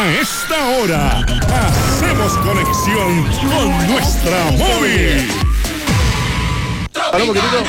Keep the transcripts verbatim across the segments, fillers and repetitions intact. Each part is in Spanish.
A esta hora, hacemos conexión con nuestra móvil. Habla un poquitito.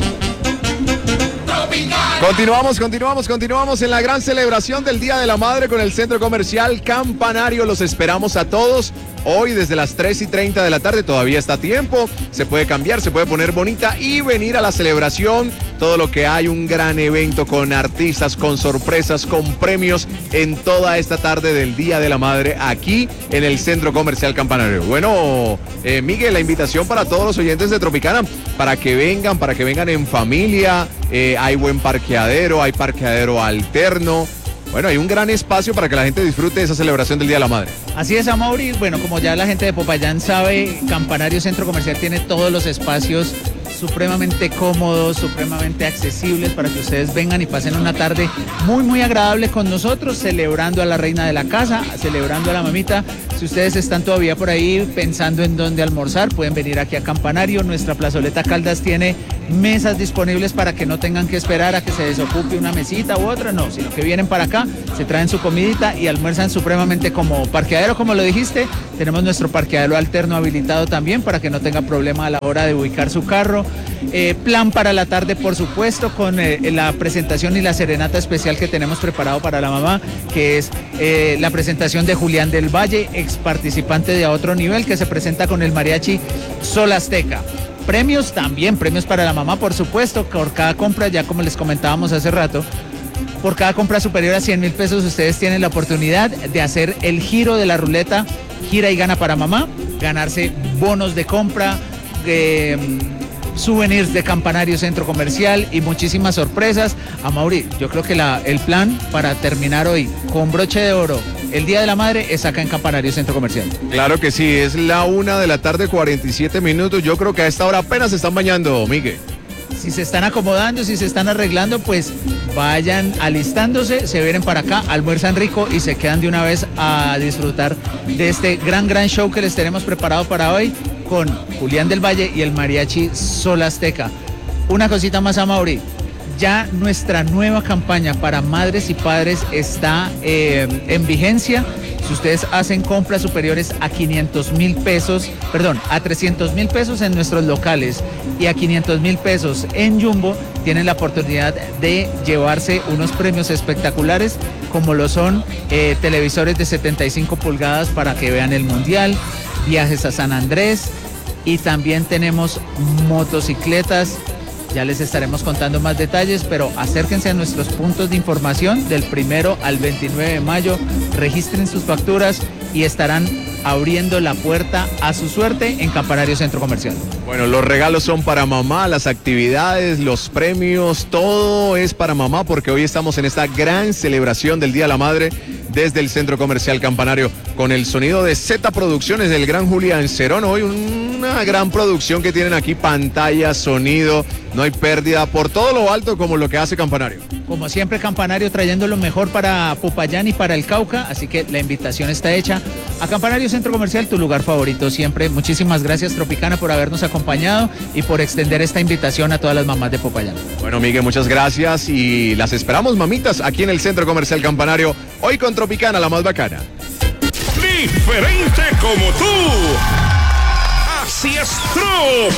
Continuamos, continuamos, continuamos en la gran celebración del Día de la Madre con el Centro Comercial Campanario. Los esperamos a todos hoy desde las tres y treinta de la tarde. Todavía está a tiempo, se puede cambiar, se puede poner bonita y venir a la celebración. Todo lo que hay, un gran evento con artistas, con sorpresas, con premios en toda esta tarde del Día de la Madre aquí en el Centro Comercial Campanario. Bueno, eh, Miguel, la invitación para todos los oyentes de Tropicana para que vengan, para que vengan en familia. Eh, hay buen parqueadero, hay parqueadero alterno. Bueno, hay un gran espacio para que la gente disfrute de esa celebración del Día de la Madre. Así es, Amaury. Bueno, como ya la gente de Popayán sabe, Campanario Centro Comercial tiene todos los espacios supremamente cómodos, supremamente accesibles para que ustedes vengan y pasen una tarde muy, muy agradable con nosotros, celebrando a la reina de la casa, celebrando a la mamita. Si ustedes están todavía por ahí pensando en dónde almorzar, pueden venir aquí a Campanario. Nuestra plazoleta Caldas tiene mesas disponibles para que no tengan que esperar a que se desocupe una mesita u otra, no, sino que vienen para acá, se traen su comidita y almuerzan supremamente como parqueadero, como lo dijiste. Tenemos nuestro parqueadero alterno habilitado también para que no tenga problema a la hora de ubicar su carro. Eh, plan para la tarde, por supuesto, con eh, la presentación y la serenata especial que tenemos preparado para la mamá, que es eh, la presentación de Julián del Valle, ex participante de A Otro Nivel, que se presenta con el mariachi Sol Azteca. Premios también, premios para la mamá, por supuesto, por cada compra, ya como les comentábamos hace rato, por cada compra superior a cien mil pesos, ustedes tienen la oportunidad de hacer el giro de la ruleta, gira y gana para mamá, ganarse bonos de compra, eh, souvenirs de Campanario Centro Comercial y muchísimas sorpresas. Amaury, yo creo que la, el plan para terminar hoy con broche de oro el Día de la Madre es acá en Campanario Centro Comercial. Claro que sí, es la una de la tarde, cuarenta y siete minutos. Yo creo que a esta hora apenas se están bañando, Miguel. Si se están acomodando, si se están arreglando, pues vayan alistándose, se vienen para acá, almuerzan rico y se quedan de una vez a disfrutar de este gran, gran show que les tenemos preparado para hoy con Julián del Valle y el mariachi Sol Azteca. Una cosita más, Amaury. Ya nuestra nueva campaña para madres y padres está eh, en vigencia. Si ustedes hacen compras superiores a quinientos mil pesos, perdón, a trescientos mil pesos en nuestros locales y a quinientos mil pesos en Jumbo, tienen la oportunidad de llevarse unos premios espectaculares, como lo son eh, televisores de setenta y cinco pulgadas para que vean el Mundial, viajes a San Andrés, y también tenemos motocicletas. Ya les estaremos contando más detalles, pero acérquense a nuestros puntos de información del primero al veintinueve de mayo, registren sus facturas y estarán abriendo la puerta a su suerte en Campanario Centro Comercial. Bueno, los regalos son para mamá, las actividades, los premios, todo es para mamá, porque hoy estamos en esta gran celebración del Día de la Madre desde el Centro Comercial Campanario, con el sonido de Z Producciones del gran Julián Cerón. Hoy una gran producción que tienen aquí, pantalla, sonido, no hay pérdida, por todo lo alto como lo que hace Campanario. Como siempre, Campanario trayendo lo mejor para Popayán y para el Cauca, así que la invitación está hecha a Campanario Centro Comercial, tu lugar favorito siempre. Muchísimas gracias, Tropicana, por habernos acompañado y por extender esta invitación a todas las mamás de Popayán. Bueno, Miguel, muchas gracias y las esperamos, mamitas, aquí en el Centro Comercial Campanario, hoy con Tropicana, la más bacana. Diferente como tú. Así es, Trop.